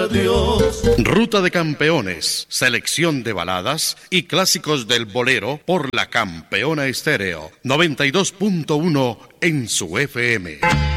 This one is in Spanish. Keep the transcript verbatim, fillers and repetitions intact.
por Dios. Ruta de Campeones, selección de baladas y clásicos del bolero por la Campeona Estéreo, noventa y dos punto uno en su F M.